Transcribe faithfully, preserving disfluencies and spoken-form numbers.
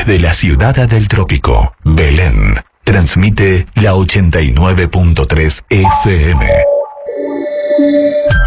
Desde la ciudad del trópico, Belén, transmite la ochenta y nueve punto tres F M.